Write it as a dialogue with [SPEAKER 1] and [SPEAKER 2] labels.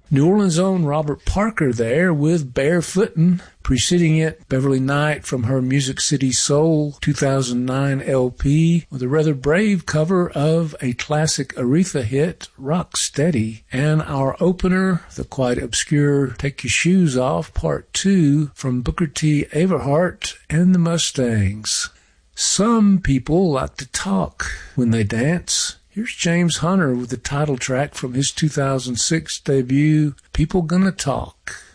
[SPEAKER 1] New Orleans' own Robert Parker there with Barefootin', preceding it Beverly Knight from her Music City Soul 2009 LP with a rather brave cover of a classic Aretha hit, Rock Steady, and our opener, the quite obscure Take Your Shoes Off Part 2 from Booker T. Everhart and the Mustangs. Some people like to talk when they dance. Here's James Hunter with the title track from his 2006 debut, People Gonna Talk.